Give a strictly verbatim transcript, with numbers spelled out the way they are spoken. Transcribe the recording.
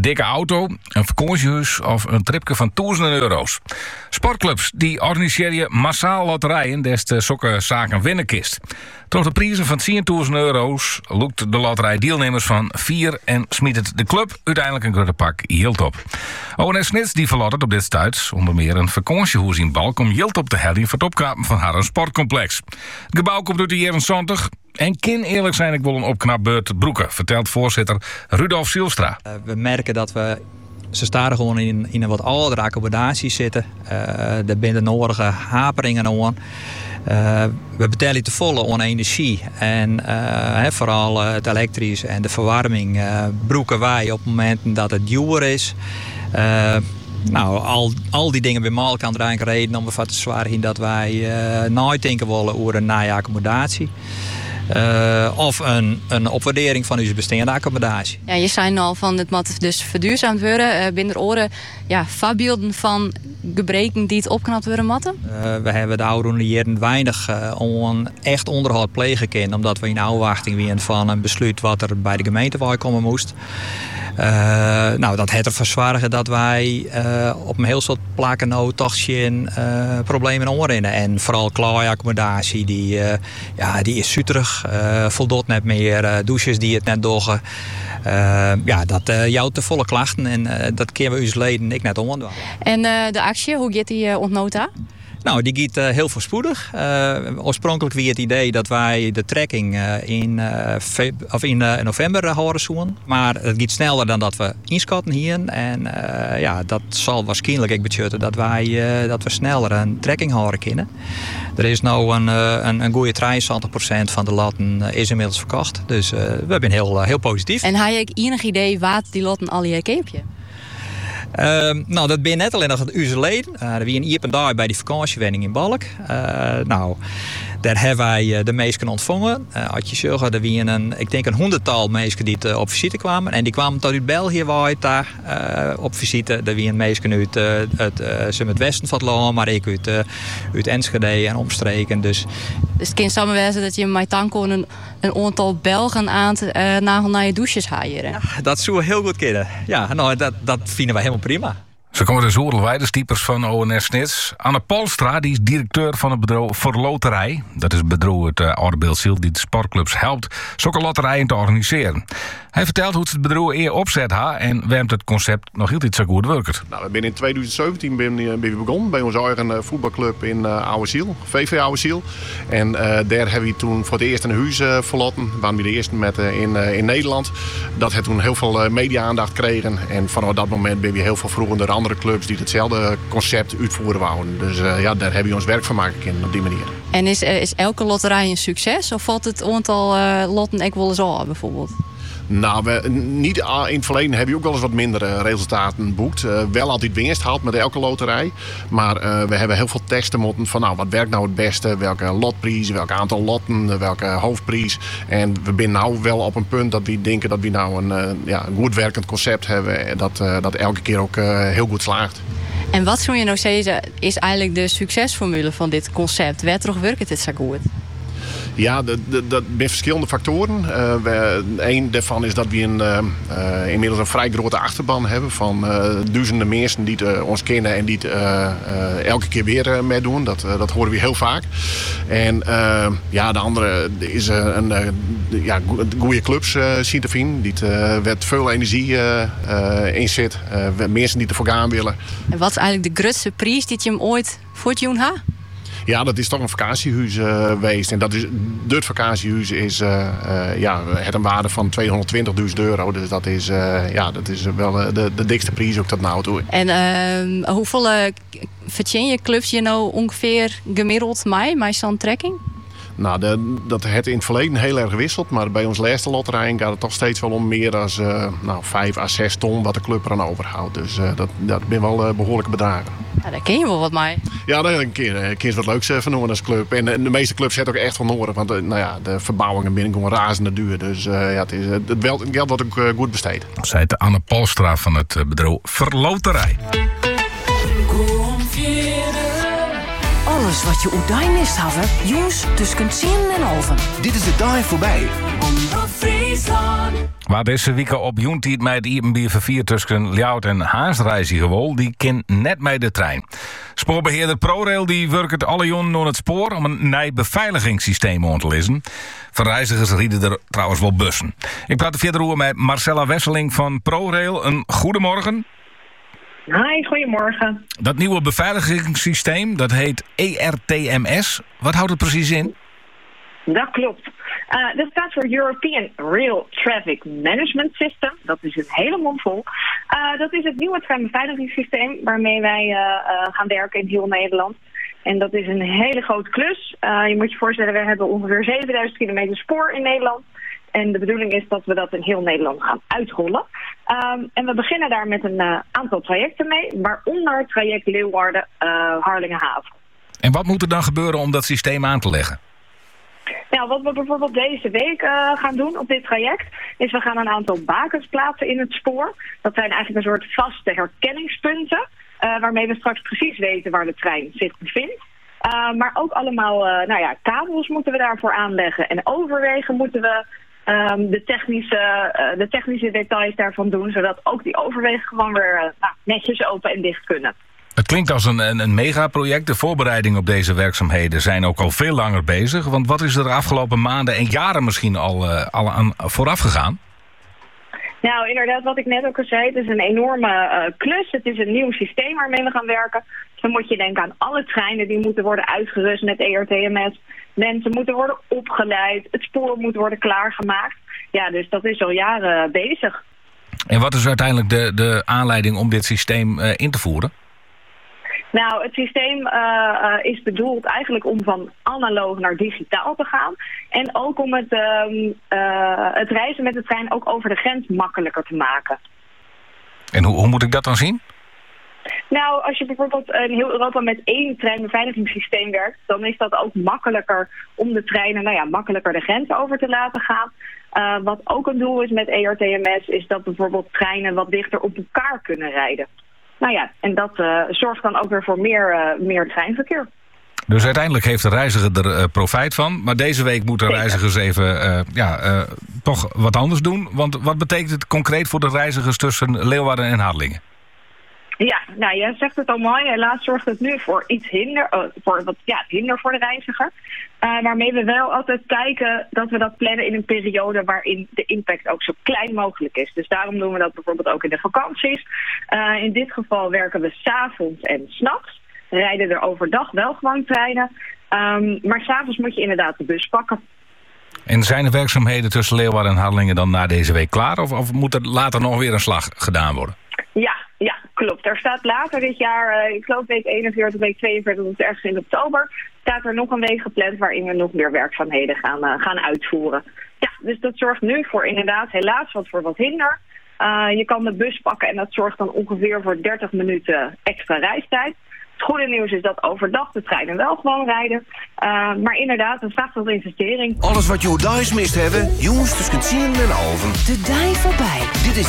dikke auto, een vakantiehuis of een tripje van duizenden euro's. Sportclubs die organiseren massaal lotterijen, des te zulke zaken winnenkist. Door de prijzen van tienduizend euro's loekt de loterij deelnemers van vier en smiet het de club uiteindelijk een grote pak yield op. O N S Snits die verlottert op dit stuit onder meer een vakantiehuis in Balk om yield op te hellen voor het opknappen van haar sportcomplex. Het gebouw komt uit de jaren zeventig en kan eerlijk zijn ik wil een opknapbeurt broeken, vertelt voorzitter Rudolf Zielstra. Uh, we merken dat we ze staan gewoon in, in een wat oudere accommodatie zitten. Uh, er zijn de nodige haperingen aan. Uh, we betalen te volle aan energie en uh, he, vooral uh, het elektrisch en de verwarming uh, broeken wij op momenten dat het duur is. Uh, nou, al, al die dingen bij elkaar kan er eigenlijk reden om ervoor te zorgen dat wij uh, nadenken willen over een nieuwe accommodatie. Uh, of een, een opwaardering van onze bestaande accommodatie. Ja, je zei al van het moet dus verduurzaamd worden. Uh, binnen oren ja, voorbeelden van gebreken die het opknapt worden moeten? Uh, we hebben de oude jaren weinig uh, on, echt onderhoud plegen kunnen, omdat we in afwachting waren van een besluit wat er bij de gemeente komen moest. Uh, nou, dat heeft ervoor zorgen dat wij uh, op een heel soort plakken nou toch geen uh, problemen onderin. En vooral klaaraccommodatie, die, uh, ja, die is zuterig, uh, voldoet net meer, uh, douches die het net doggen. Uh, ja, dat uh, jouwt te volle klachten en uh, dat kunnen we ons leden ik net omwandelen. En uh, de actie, hoe gaat die uh, ontnota? Nou, die gaat uh, heel voorspoedig. Uh, oorspronkelijk was het idee dat wij de trekking uh, in, uh, feb- of in uh, november uh, houden zoen. Maar het gaat sneller dan dat we inschatten hier. En uh, ja, dat zal waarschijnlijk ik betutten dat wij uh, dat we sneller een trekking houden kunnen. Er is nu een, uh, een, een goede drieënzestig procent van de loten uh, is inmiddels verkocht. Dus uh, we zijn heel, uh, heel positief. En heb je enig idee wat die loten al je keepje? Uh, nou, dat ben net alleen nog het uur leden. Uh, er was een iep en daar bij die vakantiewenning in Balk. Uh, nou, daar hebben wij de meesten ontvangen. Uh, had je zeggen, er waren een, ik denk een honderdtal mensen die uh, op visite kwamen. En die kwamen tot uit België waar daar uh, op visite. Er waren mensen uit uh, het, uh, het westen van het land, maar ik uit, uh, uit Enschede en omstreken. Dus, dus het kan samenwijzen dat je met Tanko een, een aantal Belgen aan te, uh, nagel naar je douches haaien. Ja, dat zou heel goed kunnen. Ja, nou, dat, dat vinden wij helemaal prima. Ze komen de Zoerelwijderstiepers van O N S Snits. Anne Polstra, die is directeur van het bedrijf Verloterij. Dat is het bedrijf uit uh, Oorbeelziel die de sportclubs helpt zulke lotterijen te organiseren. Hij vertelt hoe het bedrijf eer opzet ha en waarom het concept nog heel iets zo goed werkt. Nou, we zijn in twintig zeventien ben, ben we begonnen bij onze eigen uh, voetbalclub in uh, Ouweziel, V V Ouweziel. En uh, daar hebben we toen voor het eerst een huis uh, verloten. We waren we de eerste met, uh, in, uh, in Nederland. Dat heeft toen heel veel uh, media-aandacht gekregen. En vanaf dat moment ben we heel veel vroeger de andere clubs die hetzelfde concept uitvoeren wouden. Dus uh, ja, daar hebben we ons werk van maken kunnen op die manier. En is, is elke lotterij een succes? Of valt het aantal uh, lotten ook wel eens aan bijvoorbeeld? Nou, we, niet, in het verleden heb je ook wel eens wat mindere resultaten boekt. Uh, wel altijd winst haalt met elke loterij. Maar uh, we hebben heel veel testen moeten van nou, wat werkt nou het beste? Welke lotprijs, welk aantal lotten, welke hoofdprijs. En we zijn nou wel op een punt dat we denken dat we nou een, uh, ja, een goed werkend concept hebben. Dat, uh, dat elke keer ook uh, heel goed slaagt. En wat zou je nou zeggen is eigenlijk de succesformule van dit concept? Waar toch werkt het zo goed? Ja, dat zijn verschillende factoren. Uh, we, een daarvan is dat we een, uh, uh, inmiddels een vrij grote achterban hebben van uh, duizenden mensen die het, uh, ons kennen en die het uh, uh, elke keer weer uh, meedoen. Dat, uh, dat horen we heel vaak. En uh, ja, de andere is uh, een uh, ja, goede clubs uh, zien te vinden. Die uh, werd veel energie uh, uh, in zit. Uh, mensen die ervoor gaan willen. En wat is eigenlijk de grootste prijs die je hem ooit voor het doen had? Ja, dat is toch een vakantiehuis uh, geweest. En dat is, dit vakantiehuis is, uh, uh, ja, het een waarde van tweehonderdtwintigduizend euro. Dus dat is, uh, ja, dat is wel uh, de, de dikste prijs ook tot nu toe. En uh, hoeveel uh, verdien je clubs je nou ongeveer gemiddeld mee, met zo'n trekking? Nou, de, dat heeft in het verleden heel erg gewisseld. Maar bij ons laatste lotterij gaat het toch steeds wel om meer dan uh, nou, vijf à zes ton wat de club eraan overhoudt. Dus uh, dat, dat zijn wel uh, behoorlijke bedragen. Ja, daar ken je wel wat mee. Ja, daar een keer, een keer wat leuks van doen als club. En de meeste clubs zetten ook echt van nodig. Want uh, nou ja, de verbouwingen binnen gewoon razende duur. Dus uh, ja, het, is, het, wel, het geld wordt ook uh, goed besteed. Zei de Anne Polstra van het bedrijf Verloterij. Alles wat je uit mist hebben, jongens, tussen tien en over. Dit is de dag voorbij. Omroep Friesland. Friesland. Waar deze week op Joentijd met het Iepenbier vervier tussen Ljout en Haasreiziger wol, die kan net met de trein. Spoorbeheerder ProRail die werkt alle jonden door het spoor om een nieuw beveiligingssysteem aan te lezen. Voor reizigers rieden er trouwens wel bussen. Ik praat verder over met Marcella Wesseling van ProRail. Een goedemorgen. Hi, goedemorgen. Dat nieuwe beveiligingssysteem, dat heet E R T M S. Wat houdt het precies in? Dat klopt. Uh, dat staat voor European Rail Traffic Management System. Dat is een hele mond vol. Uh, dat is het nieuwe treinbeveiligingssysteem waarmee wij uh, uh, gaan werken in heel Nederland. En dat is een hele grote klus. Uh, je moet je voorstellen, we hebben ongeveer zevenduizend kilometer spoor in Nederland. En de bedoeling is dat we dat in heel Nederland gaan uitrollen. Um, en we beginnen daar met een uh, aantal trajecten mee. Waaronder het traject Leeuwarden-Harlingenhaven. Uh, en wat moet er dan gebeuren om dat systeem aan te leggen? Nou, wat we bijvoorbeeld deze week uh, gaan doen op dit traject, is we gaan een aantal bakens plaatsen in het spoor. Dat zijn eigenlijk een soort vaste herkenningspunten, uh, waarmee we straks precies weten waar de trein zich bevindt. Uh, maar ook allemaal, uh, nou ja, kabels moeten we daarvoor aanleggen en overwegen moeten we um, de, technische, uh, de technische details daarvan doen, zodat ook die overwegen gewoon weer uh, nou, netjes open en dicht kunnen. Het klinkt als een, een, een megaproject. De voorbereidingen op deze werkzaamheden zijn ook al veel langer bezig. Want wat is er de afgelopen maanden en jaren misschien al, uh, al aan vooraf gegaan? Nou, inderdaad, wat ik net ook al zei, het is een enorme uh, klus. Het is een nieuw systeem waarmee we gaan werken. Dus dan moet je denken aan alle treinen die moeten worden uitgerust met E R T M S. Mensen moeten worden opgeleid. Het spoor moet worden klaargemaakt. Ja, dus dat is al jaren bezig. En wat is uiteindelijk de, de aanleiding om dit systeem uh, in te voeren? Nou, het systeem uh, uh, is bedoeld eigenlijk om van analoog naar digitaal te gaan. En ook om het, uh, uh, het reizen met de trein ook over de grens makkelijker te maken. En hoe, hoe moet ik dat dan zien? Nou, als je bijvoorbeeld in heel Europa met één treinbeveiligingssysteem werkt, dan is dat ook makkelijker om de treinen, nou ja, makkelijker de grens over te laten gaan. Uh, wat ook een doel is met E R T M S, is dat bijvoorbeeld treinen wat dichter op elkaar kunnen rijden. Nou ja, en dat uh, zorgt dan ook weer voor meer, uh, meer treinverkeer. Dus uiteindelijk heeft de reiziger er uh, profijt van. Maar deze week moeten reizigers even uh, ja, uh, toch wat anders doen. Want wat betekent het concreet voor de reizigers tussen Leeuwarden en Harlingen? Ja, nou, jij zegt het al mooi. Helaas zorgt het nu voor iets hinder, uh, voor wat ja, hinder voor de reiziger. Uh, waarmee we wel altijd kijken dat we dat plannen in een periode waarin de impact ook zo klein mogelijk is. Dus daarom doen we dat bijvoorbeeld ook in de vakanties. Uh, in dit geval werken we 's avonds en 's nachts. Rijden er overdag wel gewoon treinen. Um, maar 's avonds moet je inderdaad de bus pakken. En zijn de werkzaamheden tussen Leeuwarden en Harlingen dan na deze week klaar? Of, of moet er later nog weer een slag gedaan worden? Ja, ja, klopt. Er staat later dit jaar, uh, ik geloof week eenenveertig, week tweeënveertig, dat is ergens in oktober, staat er nog een week gepland waarin we nog meer werkzaamheden gaan, uh, gaan uitvoeren. Ja, dus dat zorgt nu voor inderdaad helaas wat voor wat hinder. Uh, je kan de bus pakken en dat zorgt dan ongeveer voor dertig minuten extra reistijd. Het goede nieuws is dat overdag de treinen wel gewoon rijden. Uh, maar inderdaad, het vraagt wat investering. Alles wat je thuis mist hebben, jongens tussen tien en half. De dij voorbij. Dit is